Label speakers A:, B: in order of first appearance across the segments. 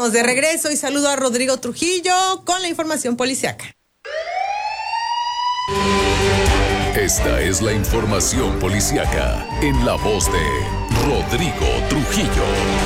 A: estamos de regreso y saludo a Rodrigo Trujillo con la información policiaca.
B: Esta es la información policiaca en la voz de Rodrigo Trujillo.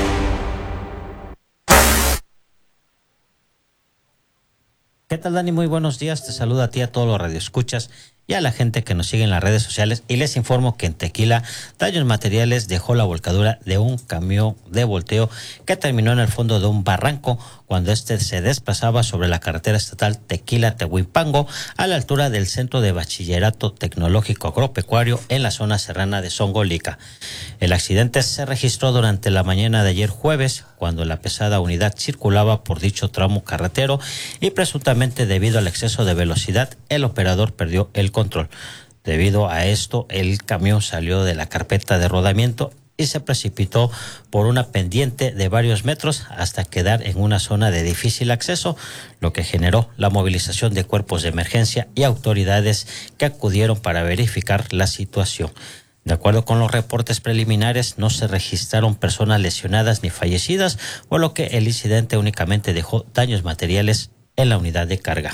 C: ¿Qué tal, Dani? Muy buenos días. Te saludo a ti, a todos los radioescuchas y a la gente que nos sigue en las redes sociales, y les informo que en Tequila, daños materiales dejó la volcadura de un camión de volteo que terminó en el fondo de un barranco cuando este se desplazaba sobre la carretera estatal Tequila-Tehuimpango a la altura del Centro de Bachillerato Tecnológico Agropecuario en la zona serrana de Zongolica. El accidente se registró durante la mañana de ayer jueves, cuando la pesada unidad circulaba por dicho tramo carretero y presuntamente debido al exceso de velocidad, el operador perdió el control. Debido a esto, el camión salió de la carpeta de rodamiento y se precipitó por una pendiente de varios metros hasta quedar en una zona de difícil acceso, lo que generó la movilización de cuerpos de emergencia y autoridades que acudieron para verificar la situación. De acuerdo con los reportes preliminares, no se registraron personas lesionadas ni fallecidas, por lo que el incidente únicamente dejó daños materiales en la unidad de carga.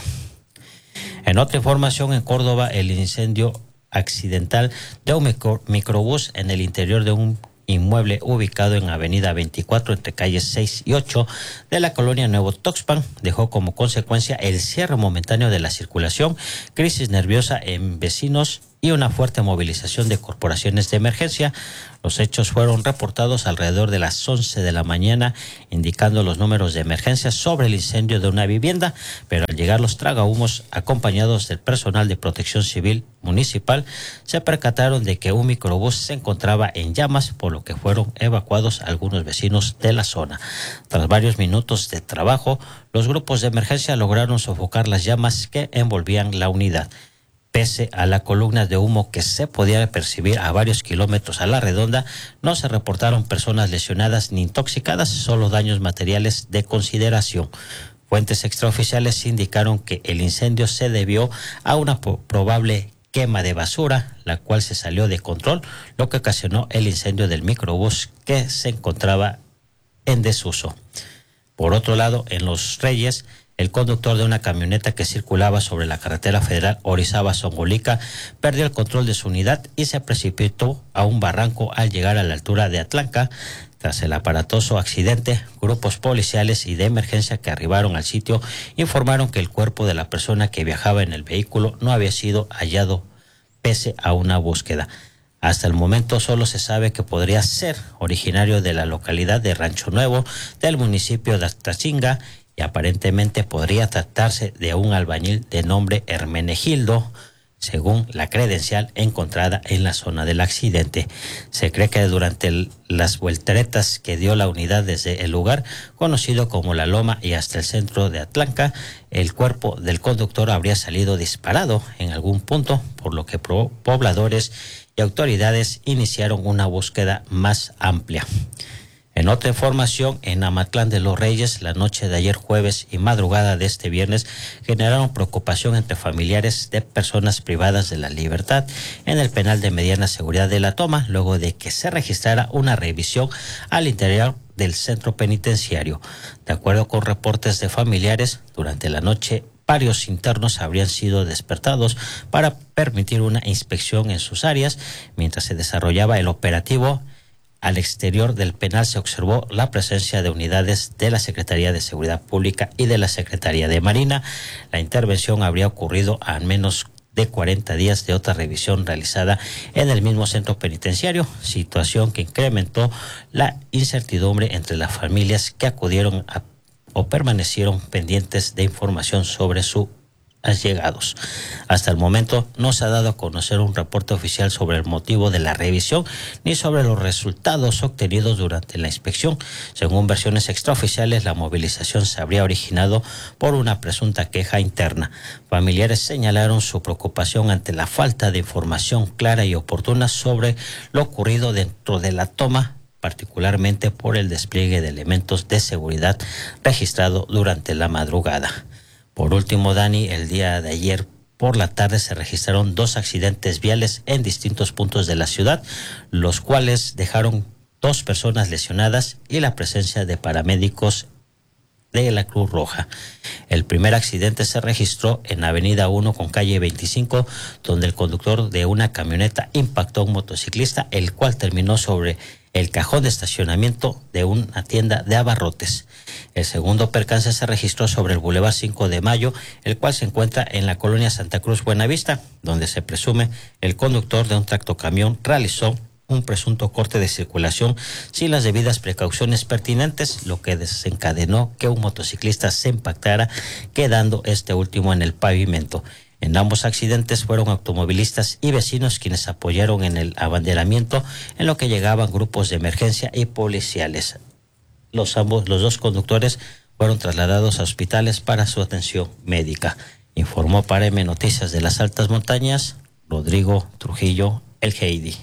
C: En otra información, en Córdoba, el incendio accidental de un microbús en el interior de un inmueble ubicado en Avenida 24 entre calles 6 y 8 de la colonia Nuevo Tuxpan dejó como consecuencia el cierre momentáneo de la circulación, crisis nerviosa en vecinos y una fuerte movilización de corporaciones de emergencia. Los hechos fueron reportados alrededor de las 11 de la mañana, indicando los números de emergencia sobre el incendio de una vivienda, pero al llegar los tragahumos, acompañados del personal de protección civil municipal, se percataron de que un microbús se encontraba en llamas, por lo que fueron evacuados algunos vecinos de la zona. Tras varios minutos de trabajo, los grupos de emergencia lograron sofocar las llamas que envolvían la unidad. Pese a la columna de humo que se podía percibir a varios kilómetros a la redonda, no se reportaron personas lesionadas ni intoxicadas, solo daños materiales de consideración. Fuentes extraoficiales indicaron que el incendio se debió a una probable quema de basura, la cual se salió de control, lo que ocasionó el incendio del microbús que se encontraba en desuso. Por otro lado, en Los Reyes, el conductor de una camioneta que circulaba sobre la carretera federal Orizaba-Zongolica perdió el control de su unidad y se precipitó a un barranco al llegar a la altura de Atlanca. Tras el aparatoso accidente, grupos policiales y de emergencia que arribaron al sitio informaron que el cuerpo de la persona que viajaba en el vehículo no había sido hallado pese a una búsqueda. Hasta el momento solo se sabe que podría ser originario de la localidad de Rancho Nuevo, del municipio de Atachinga, y aparentemente podría tratarse de un albañil de nombre Hermenegildo, según la credencial encontrada en la zona del accidente. Se cree que durante las volteretas que dio la unidad desde el lugar, conocido como La Loma, y hasta el centro de Atlanca, el cuerpo del conductor habría salido disparado en algún punto, por lo que pobladores y autoridades iniciaron una búsqueda más amplia. En otra información, en Amatlán de los Reyes, la noche de ayer jueves y madrugada de este viernes generaron preocupación entre familiares de personas privadas de la libertad en el penal de mediana seguridad de La Toma, luego de que se registrara una revisión al interior del centro penitenciario. De acuerdo con reportes de familiares, durante la noche varios internos habrían sido despertados para permitir una inspección en sus áreas. Mientras se desarrollaba el operativo, al exterior del penal se observó la presencia de unidades de la Secretaría de Seguridad Pública y de la Secretaría de Marina. La intervención habría ocurrido a menos de 40 días de otra revisión realizada en el mismo centro penitenciario, situación que incrementó la incertidumbre entre las familias que acudieron o permanecieron pendientes de información sobre su allegados. Hasta el momento no se ha dado a conocer un reporte oficial sobre el motivo de la revisión ni sobre los resultados obtenidos durante la inspección. Según versiones extraoficiales, la movilización se habría originado por una presunta queja interna. Familiares señalaron su preocupación ante la falta de información clara y oportuna sobre lo ocurrido dentro de la toma, particularmente por el despliegue de elementos de seguridad registrado durante la madrugada. Por último, Dani, el día de ayer por la tarde se registraron 2 accidentes viales en distintos puntos de la ciudad, los cuales dejaron 2 personas lesionadas y la presencia de paramédicos de la Cruz Roja. El primer accidente se registró en Avenida 1 con calle 25, donde el conductor de una camioneta impactó a un motociclista, el cual terminó sobre el cajón de estacionamiento de una tienda de abarrotes. El segundo percance se registró sobre el Boulevard 5 de Mayo, el cual se encuentra en la colonia Santa Cruz Buenavista, donde se presume el conductor de un tractocamión realizó un presunto corte de circulación sin las debidas precauciones pertinentes, lo que desencadenó que un motociclista se impactara, quedando este último en el pavimento. En ambos accidentes fueron automovilistas y vecinos quienes apoyaron en el abanderamiento, en lo que llegaban grupos de emergencia y policiales. Los dos conductores fueron trasladados a hospitales para su atención médica. Informó para M Noticias de las Altas Montañas, Rodrigo Trujillo, el Heidi.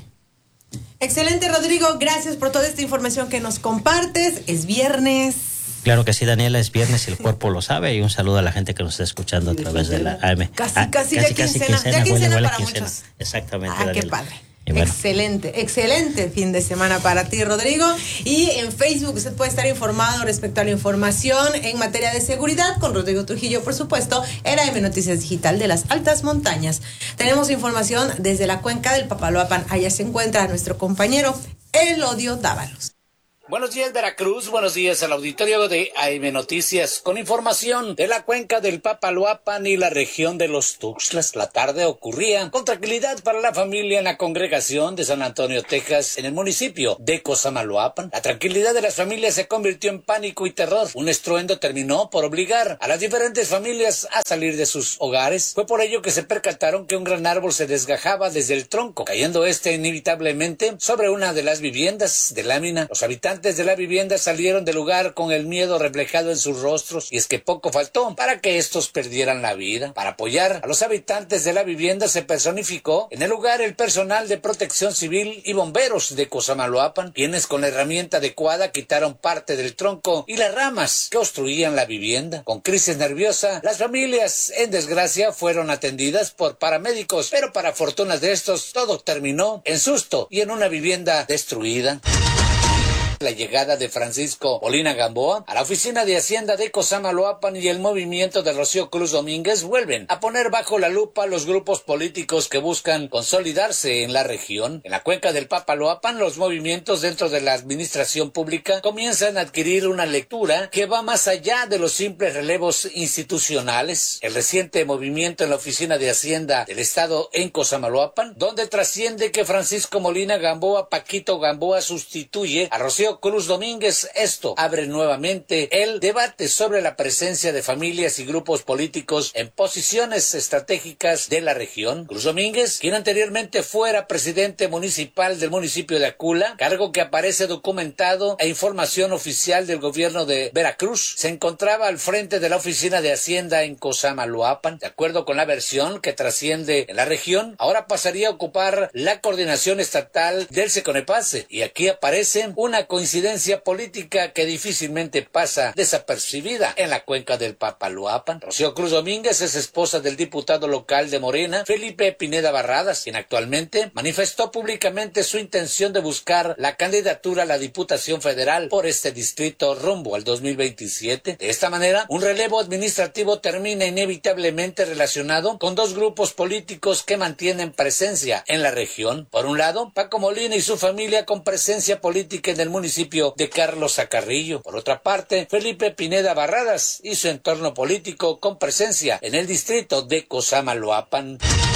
A: Excelente, Rodrigo. Gracias por toda esta información que nos compartes. Es viernes.
C: Claro que sí, Daniela, es viernes y el cuerpo lo sabe. Y un saludo a la gente que nos está escuchando a través de la AM.
A: Casi ya quincena. Ya quincena para muchos.
C: Exactamente,
A: Daniela. Qué padre. Bueno. Excelente fin de semana para ti, Rodrigo. Y en Facebook usted puede estar informado respecto a la información en materia de seguridad con Rodrigo Trujillo, por supuesto, en AM Noticias Digital de las Altas Montañas. Tenemos información desde la cuenca del Papaloapan. Allá se encuentra nuestro compañero Elodio Dávalos.
D: Buenos días, Veracruz. Buenos días al auditorio de AM Noticias con información de la cuenca del Papaloapan y la región de los Tuxtlas. La tarde ocurría con tranquilidad para la familia en la congregación de San Antonio, Texas, en el municipio de Cosamaloapan. La tranquilidad de las familias se convirtió en pánico y terror. Un estruendo terminó por obligar a las diferentes familias a salir de sus hogares. Fue por ello que se percataron que un gran árbol se desgajaba desde el tronco, cayendo inevitablemente sobre una de las viviendas de lámina. Los habitantes de la vivienda salieron del lugar con el miedo reflejado en sus rostros, y es que poco faltó para que estos perdieran la vida. Para apoyar a los habitantes de la vivienda se personificó en el lugar el personal de protección civil y bomberos de Cosamaloapan, quienes con la herramienta adecuada quitaron parte del tronco y las ramas que obstruían la vivienda. Con crisis nerviosa, las familias en desgracia fueron atendidas por paramédicos, pero para fortuna de estos, todo terminó en susto y en una vivienda destruida. La llegada de Francisco Molina Gamboa a la oficina de Hacienda de Cosamaloapan y el movimiento de Rocío Cruz Domínguez vuelven a poner bajo la lupa los grupos políticos que buscan consolidarse en la región. En la cuenca del Papaloapan, los movimientos dentro de la administración pública comienzan a adquirir una lectura que va más allá de los simples relevos institucionales. El reciente movimiento en la oficina de Hacienda del Estado en Cosamaloapan, donde trasciende que Francisco Molina Gamboa, Paquito Gamboa, sustituye a Rocío Cruz Domínguez. Esto abre nuevamente el debate sobre la presencia de familias y grupos políticos en posiciones estratégicas de la región. Cruz Domínguez, quien anteriormente fuera presidente municipal del municipio de Acula, cargo que aparece documentado e información oficial del gobierno de Veracruz, se encontraba al frente de la oficina de Hacienda en Cosamaloapan. De acuerdo con la versión que trasciende en la región, ahora pasaría a ocupar la coordinación estatal del Seconepase, y aquí aparece una coincidencia política que difícilmente pasa desapercibida en la cuenca del Papaloapan. Rocío Cruz Domínguez es esposa del diputado local de Morena, Felipe Pineda Barradas, quien actualmente manifestó públicamente su intención de buscar la candidatura a la Diputación Federal por este distrito rumbo al 2027. De esta manera, un relevo administrativo termina inevitablemente relacionado con dos grupos políticos que mantienen presencia en la región. Por un lado, Paco Molina y su familia con presencia política en el municipio de Carlos Acarrillo. Por otra parte, Felipe Pineda Barradas y su entorno político con presencia en el distrito de Cosamaloapan.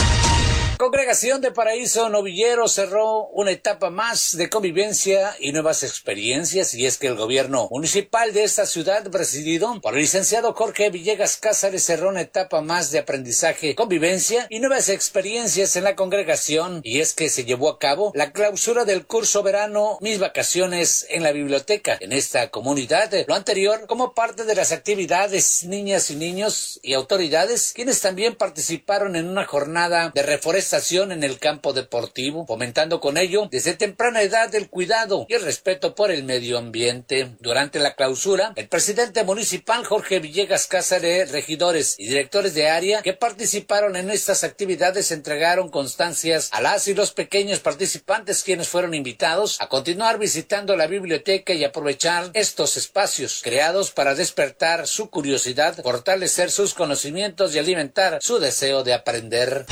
D: Congregación de Paraíso Novillero cerró una etapa más de convivencia y nuevas experiencias, y es que el gobierno municipal de esta ciudad, presidido por el licenciado Jorge Villegas Cázares, cerró una etapa más de aprendizaje, convivencia y nuevas experiencias en la congregación, y es que se llevó a cabo la clausura del curso verano Mis Vacaciones en la biblioteca en esta comunidad. Lo anterior como parte de las actividades, niñas y niños y autoridades, quienes también participaron en una jornada de reforestación prestación en el campo deportivo, fomentando con ello desde temprana edad el cuidado y el respeto por el medio ambiente. Durante la clausura, el presidente municipal Jorge Villegas Cáceres, regidores y directores de área que participaron en estas actividades entregaron constancias a las y los pequeños participantes, quienes fueron invitados a continuar visitando la biblioteca y aprovechar estos espacios creados para despertar su curiosidad, fortalecer sus conocimientos y alimentar su deseo de aprender.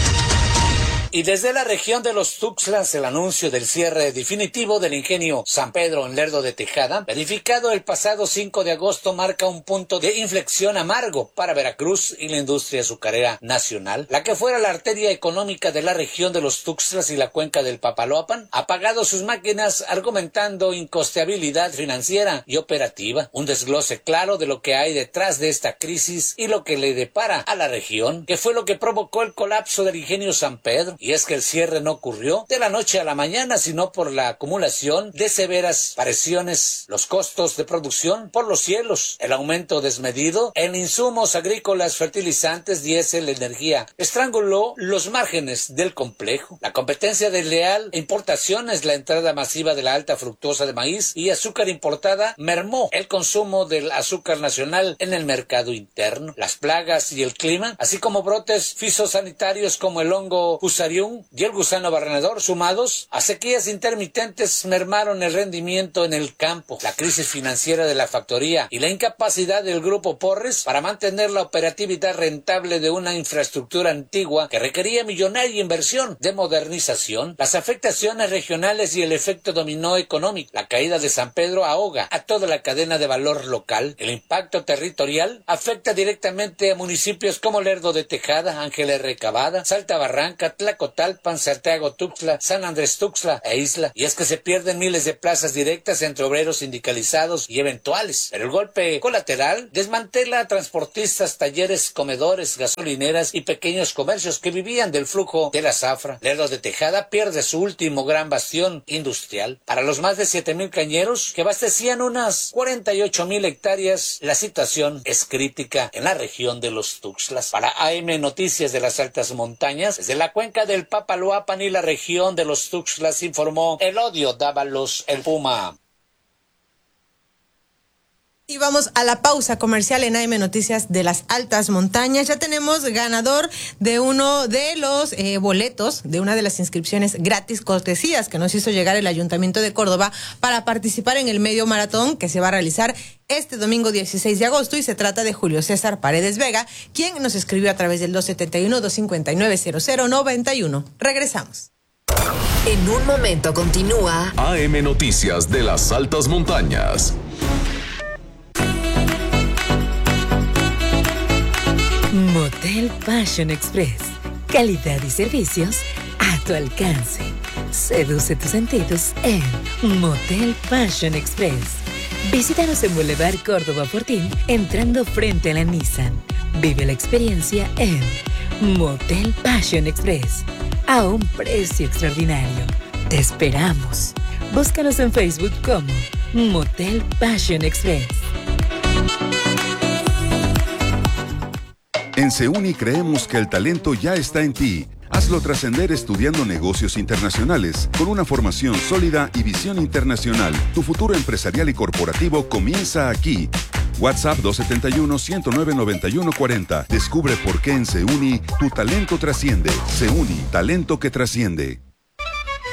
D: Y desde la región de los Tuxtlas, el anuncio del cierre definitivo del ingenio San Pedro en Lerdo de Tejada, verificado el pasado 5 de agosto, marca un punto de inflexión amargo para Veracruz y la industria azucarera nacional. La que fuera la arteria económica de la región de los Tuxtlas y la cuenca del Papaloapan, ha pagado sus máquinas argumentando incosteabilidad financiera y operativa. Un desglose claro de lo que hay detrás de esta crisis y lo que le depara a la región, que fue lo que provocó el colapso del ingenio San Pedro. Y es que el cierre no ocurrió de la noche a la mañana, sino por la acumulación de severas presiones, los costos de producción por los cielos, el aumento desmedido en insumos agrícolas, fertilizantes, diésel, energía, estranguló los márgenes del complejo. La competencia desleal e importaciones, la entrada masiva de la alta fructosa de maíz y azúcar importada mermó el consumo del azúcar nacional en el mercado interno. Las plagas y el clima, así como brotes fitosanitarios como el hongo Fusarium y el gusano barrenador, sumados a sequías intermitentes, mermaron el rendimiento en el campo. La crisis financiera de la factoría y la incapacidad del grupo Porres para mantener la operatividad rentable de una infraestructura antigua que requería millonaria inversión de modernización, las afectaciones regionales y el efecto dominó económico. La caída de San Pedro ahoga a toda la cadena de valor local. El impacto territorial afecta directamente a municipios como Lerdo de Tejada, Ángel R. Cavada, Salta Barranca, Tlacotalpan, Santiago Tuxtla, San Andrés Tuxtla e Isla. Y es que se pierden miles de plazas directas entre obreros sindicalizados y eventuales. Pero el golpe colateral desmantela a transportistas, talleres, comedores, gasolineras y pequeños comercios que vivían del flujo de la zafra. Lerdo de Tejada pierde su último gran bastión industrial. Para los más de 7,000 cañeros que abastecían unas 48,000 hectáreas, la situación es crítica en la región de los Tuxtlas. Para AM Noticias de las Altas Montañas, desde la cuenca del Papaloapan y la región de los Tuxtlas, informó Elodio Dávalos, el Puma.
A: Y vamos a la pausa comercial en AM Noticias de las Altas Montañas. Ya tenemos ganador de uno de los boletos, de una de las inscripciones gratis cortesías que nos hizo llegar el Ayuntamiento de Córdoba para participar en el medio maratón que se va a realizar este domingo 16 de agosto, y se trata de Julio César Paredes Vega, quien nos escribió a través del 271-259-0091. Regresamos.
E: En un momento continúa
B: AM Noticias de las Altas Montañas.
F: Motel Fashion Express. Calidad y servicios a tu alcance. Seduce tus sentidos en Motel Fashion Express. Visítanos en Boulevard Córdoba Fortín, entrando frente a la Nissan. Vive la experiencia en Motel Fashion Express, a un precio extraordinario. Te esperamos. Búscanos en Facebook como Motel Fashion Express.
G: En CEUNI creemos que el talento ya está en ti. Hazlo trascender estudiando negocios internacionales, con una formación sólida y visión internacional. Tu futuro empresarial y corporativo comienza aquí. WhatsApp 271-109-9140. Descubre por qué en CEUNI tu talento trasciende. CEUNI, talento que trasciende.